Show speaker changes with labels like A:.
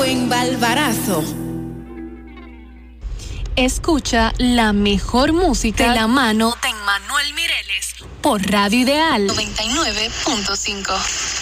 A: en Balbarazo.
B: Escucha la mejor música de la mano de Emmanuel Mireles por Radio Ideal 99.5.